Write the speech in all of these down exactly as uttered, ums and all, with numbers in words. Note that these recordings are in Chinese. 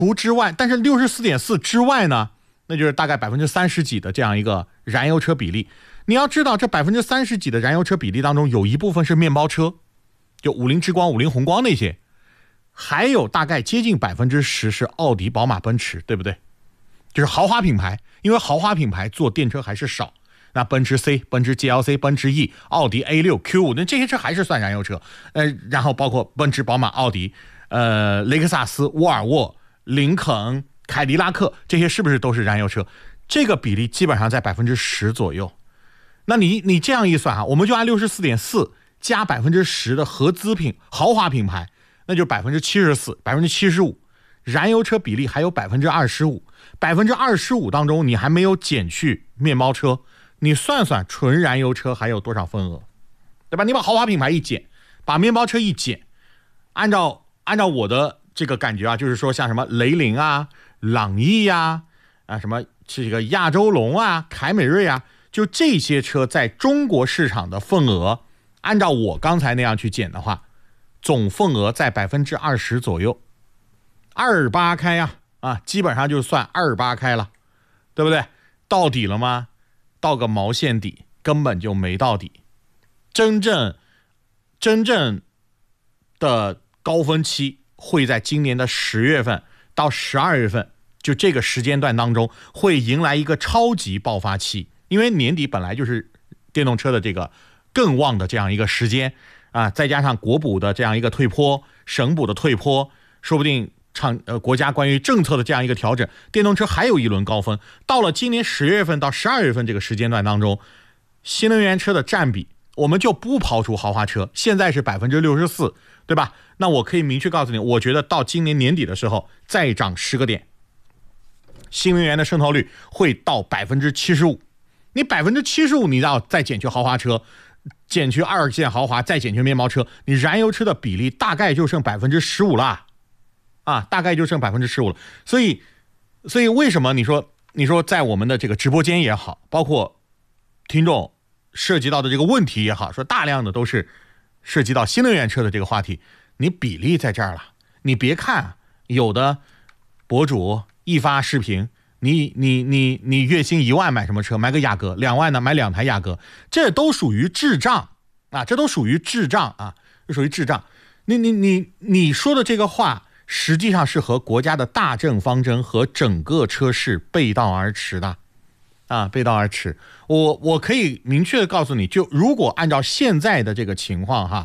除之外，但是 六十四点四 之外呢，那就是大概百分之三十几的这样一个燃油车比例。你要知道，这百分之三十几的燃油车比例当中，有一部分是面包车，就五菱之光、五菱宏光那些，还有大概接近百分之十是奥迪、宝马、奔驰，对不对？就是豪华品牌，因为豪华品牌做电车还是少。那奔驰 C、奔驰 G L C、奔驰 E、奥迪 A 六、Q 五，那这些车还是算燃油车。呃，然后包括奔驰、宝马、奥迪、呃雷克萨斯、沃尔沃、林肯、凯迪拉克，这些是不是都是燃油车？这个比例基本上在百分之十左右。那你你这样一算啊，我们就按 六十四点四 加百分之十的合资品豪华品牌，那就百分之七十四、百分之七十五。燃油车比例还有百分之二十五，百分之二十五当中你还没有减去面包车。你算算纯燃油车还有多少份额，对吧？你把豪华品牌一减，把面包车一减，按照按照我的这个感觉啊，就是说像什么雷凌啊、朗逸呀、啊、啊什么这个亚洲龙啊、凯美瑞啊，就这些车在中国市场的份额，按照我刚才那样去减的话，总份额在百分之二十左右，二八开呀、啊，啊，基本上就算二八开了，对不对？到底了吗？到个毛线底，根本就没到底。真正真正的高峰期会在今年的十月份到十二月份，就这个时间段当中会迎来一个超级爆发期。因为年底本来就是电动车的这个更旺的这样一个时间啊，再加上国补的这样一个退坡，省补的退坡，说不定厂呃国家关于政策的这样一个调整，电动车还有一轮高峰。到了今年十月份到十二月份这个时间段当中，新能源车的占比，我们就不抛出豪华车，现在是百分之六十四，对吧？那我可以明确告诉你，我觉得到今年年底的时候再涨十个点，新能源的渗透率会到百分之七十五。你百分之七十五，你要再减去豪华车，减去二线豪华，再减去面包车，你燃油车的比例大概就剩百分之十五了。啊，大概就剩百分之十五了，所以，所以为什么你说你说在我们的这个直播间也好，包括听众涉及到的这个问题也好，说大量的都是涉及到新能源车的这个话题，你比例在这儿了。你别看有的博主一发视频，你你你你月薪一万买什么车？买个雅阁，两万呢买两台雅阁，这都属于智障啊！这都属于智障啊！这属于智障。你你你你说的这个话，实际上是和国家的大政方针和整个车市背道而驰的，啊，背道而驰。我我可以明确的告诉你，就如果按照现在的这个情况哈，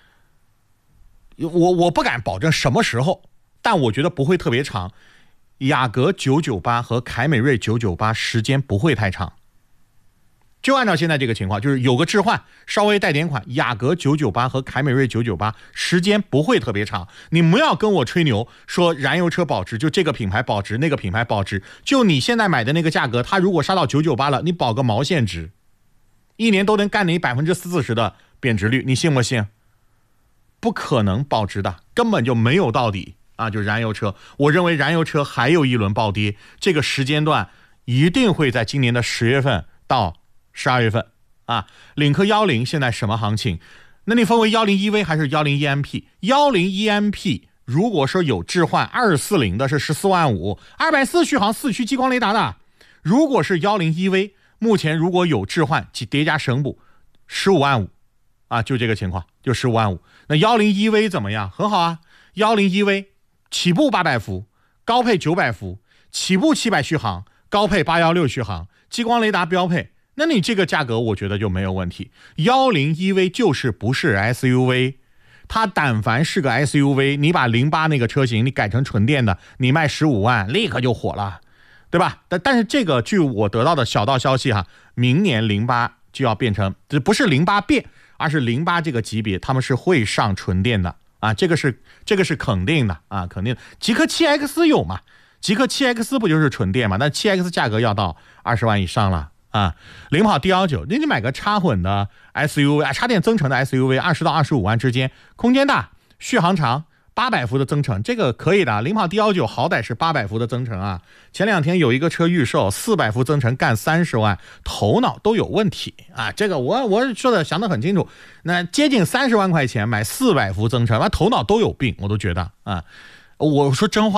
我我不敢保证什么时候，但我觉得不会特别长。雅阁九九八和凯美瑞九九八时间不会太长。就按照现在这个情况，就是有个置换，稍微带点款，雅阁九九八和凯美瑞九九八时间不会特别长。你不要跟我吹牛说燃油车保值，就这个品牌保值，那个品牌保值，就你现在买的那个价格，它如果杀到九九八了，你保个毛线值，一年都能干你百分之四十的贬值率，你信不信？不可能保值的，根本就没有到底啊！就燃油车，我认为燃油车还有一轮暴跌，这个时间段一定会在今年的十月份到十二月份啊。领克幺零现在什么行情？那你分为幺零 E V 还是幺零 E M P？ 幺零 E M P 如果说有置换二四零的是十四万五，二百四续航四驱激光雷达的。如果是幺零 E V， 目前如果有置换及叠加省补十五万五啊，就这个情况，就十五万五。那幺零 E V 怎么样？很好啊，幺零 E V 起步八百伏，高配九百伏，起步七百续航，高配八一六续航，激光雷达标配。那你这个价格我觉得就没有问题。幺零 E V 就是不是 S U V， 它但凡是个 S U V， 你把零八那个车型你改成纯电的，你卖十五万立刻就火了，对吧？但但是这个据我得到的小道消息哈，明年零八就要变成，这不是零八变，而是零八这个级别他们是会上纯电的啊，这个是这个是肯定的啊，肯定的。极氪 七 X 有嘛？极氪 七 X 不就是纯电嘛？但 七 X 价格要到二十万以上了。啊，领跑 D 一九，那你买个插混的 S U V 啊，插电增程的 S U V， 二十到二十五万之间，空间大，续航长，八百伏的增程，这个可以的。领跑 D 一九好歹是八百伏的增程啊，前两天有一个车预售，四百伏增程干三十万，头脑都有问题啊！这个我我说的想得很清楚，那接近三十万块钱买四百伏增程，那头脑都有病，我都觉得啊。我说真话哈，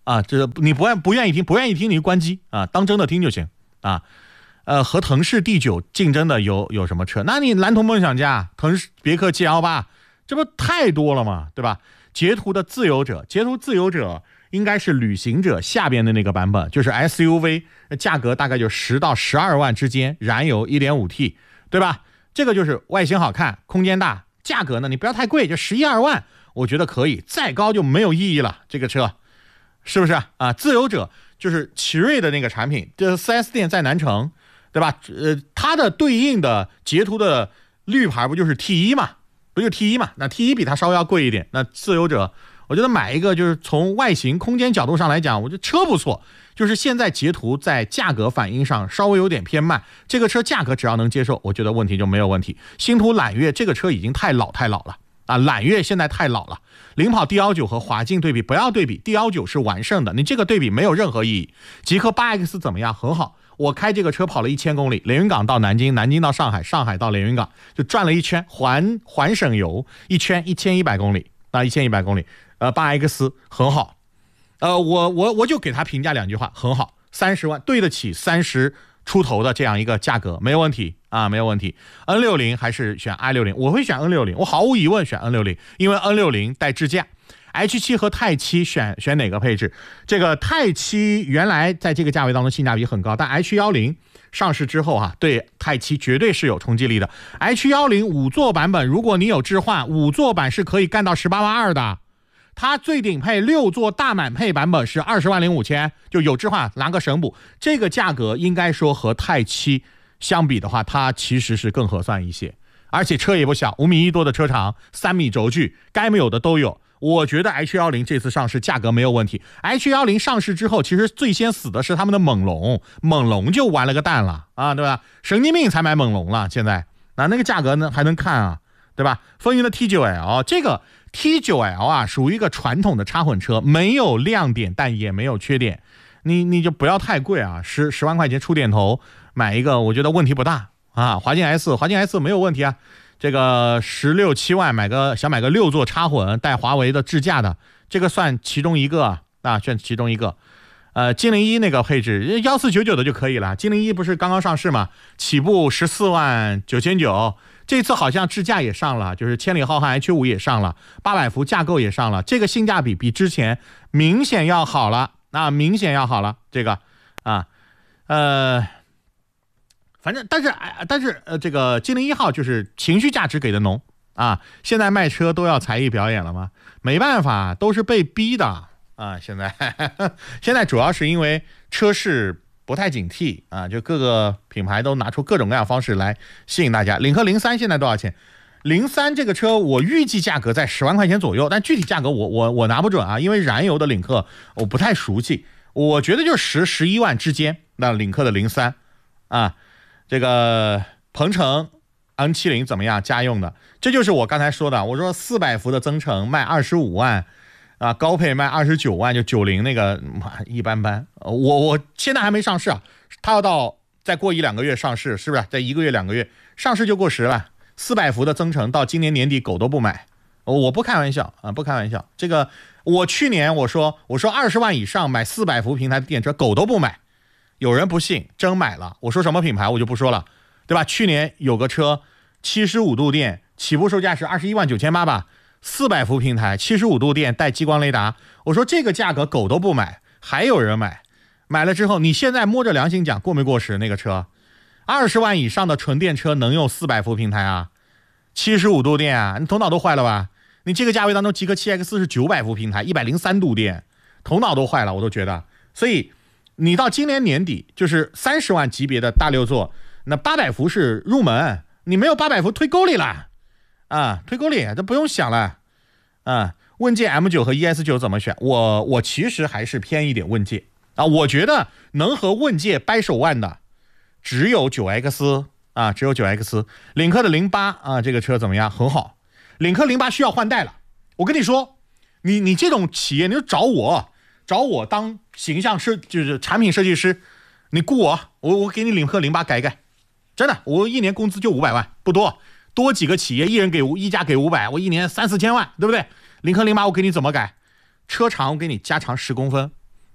啊，这你不愿不愿意听，不愿意听你就关机啊，当真的听就行啊。呃，和腾势 D 九 竞争的有有什么车？那你蓝图梦想家、腾势别克 G L 八，这不太多了吗？对吧？捷途的自由者，捷途自由者应该是旅行者下边的那个版本，就是 S U V， 价格大概就十到十二万之间，燃油 一点五 T， 对吧？这个就是外形好看，空间大，价格呢你不要太贵，就十一二万，我觉得可以，再高就没有意义了。这个车是不是啊？自由者就是奇瑞的那个产品，这 四 S 店在南城。对吧？呃，它的对应的捷途的绿牌不就是 T 一 嘛？不就 T 一 嘛？那 T 一 比它稍微要贵一点。那自由者，我觉得买一个就是从外形、空间角度上来讲，我觉得车不错。就是现在捷途在价格反应上稍微有点偏慢，这个车价格只要能接受，我觉得问题就没有问题。星途揽月这个车已经太老太老了啊，揽月现在太老了。领跑 D 一九 和华劲对比，不要对比 ，D 一九 是完胜的，你这个对比没有任何意义。极氪 八 X 怎么样？很好。我开这个车跑了一千公里，连云港到南京，南京到上海，上海到连云港，就转了一圈，环环省油一圈一千一百公里啊，一千一百公里，呃，八 X 很好，呃，我我我就给他评价两句话，很好，三十万对得起三十出头的这样一个价格，没有问题啊，没有问题。N 六十 还是选 i 六十，我会选 N 六十，我毫无疑问选 N 六十，因为 N 六十 带支架。H 七 和泰七选选哪个配置？这个泰七原来在这个价位当中性价比很高，但 H 十 上市之后啊，对泰七绝对是有冲击力的。H 十 五座版本，如果你有置换，五座版是可以干到十八万二的。它最顶配六座大满配版本是二十万零五千，就有置换拿个省补。这个价格应该说和泰七相比的话，它其实是更合算一些，而且车也不小，五米一多的车长，三米轴距，该没有的都有。我觉得 H 十 这次上市价格没有问题。H 十 上市之后，其实最先死的是他们的猛龙，猛龙就完了个蛋了啊，对吧？神经病才买猛龙了，现在那那个价格呢还能看啊，对吧？风云的 T 九 L 这个 T 九 L 啊，属于一个传统的插混车，没有亮点，但也没有缺点。你你就不要太贵啊，十十万块钱出点头买一个，我觉得问题不大啊。华劲 S， 华劲 S 没有问题啊。这个十六七万买个想买个六座插混带华为的智驾的，这个算其中一个啊，算其中一个。呃，精灵一那个配置一四九九的就可以了。精灵一不是刚刚上市嘛，起步十四万九千九，这次好像智驾也上了，就是千里浩瀚 H 五 也上了，八百伏架构也上了，这个性价比比之前明显要好了，啊，明显要好了，这个啊，呃。反正，但是，但是，呃，这个精灵一号就是情绪价值给的浓啊。现在卖车都要才艺表演了吗？没办法，都是被逼的啊。现在，现在主要是因为车市不太警惕啊，就各个品牌都拿出各种各样方式来吸引大家。领克零三现在多少钱？零三这个车我预计价格在十万块钱左右，但具体价格我我我拿不准啊，因为燃油的领克我不太熟悉，我觉得就十十一万之间。那领克的零三啊。这个鹏程 N 七十 怎么样？家用的，这就是我刚才说的。我说四百伏的增程卖二十五万，啊，高配卖二十九万，就九零那个一般般。我我现在还没上市啊，它要到再过一两个月上市，是不是？在一个月两个月上市就过时了。四百伏的增程到今年年底狗都不买，我不开玩笑啊，不开玩笑。这个我去年我说我说二十万以上买四百伏平台的电车狗都不买。有人不信，真买了。我说什么品牌我就不说了，对吧？去年有个车七十五度电，起步售价是二十一万九千八吧，四百伏平台，七十五度电带激光雷达。我说这个价格狗都不买，还有人买。买了之后，你现在摸着良心讲，过没过时？那个车二十万以上的纯电车能用四百伏平台啊？七十五度电啊？你头脑都坏了吧？你这个价位当中，极氪 七 X 是九百伏平台，一百零三度电，头脑都坏了，我都觉得。所以。你到今年年底就是三十万级别的大六座，那八百伏是入门，你没有八百伏推沟里了啊，推沟里这不用想了啊。问界 M 九 和 E S 九 怎么选？我我其实还是偏一点问界啊，我觉得能和问界掰手腕的只有 九 X 啊，只有 九 X。领克的零八啊，这个车怎么样？很好。领克零八需要换代了，我跟你说，你你这种企业你就找我。找我当形象设就是产品设计师，你雇我，我我给你领克零八改改，真的，我一年工资就五百万，不多，多几个企业一人给一家给五百，我一年三四千万，对不对？领克零八我给你怎么改？车长我给你加长十公分，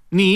你